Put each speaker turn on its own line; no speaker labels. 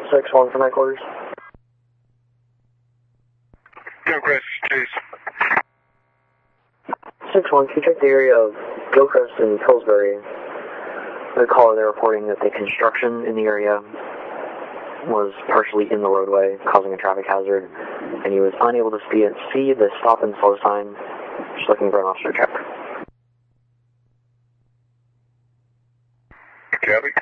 6-1 for my quarters.
No, Chris, Chase.
6-1, can you check the area of Gilchrist and Pillsbury? The caller, they're reporting that the construction in the area was partially in the roadway, causing a traffic hazard, and he was unable to see the stop and slow sign. Just looking for an officer check.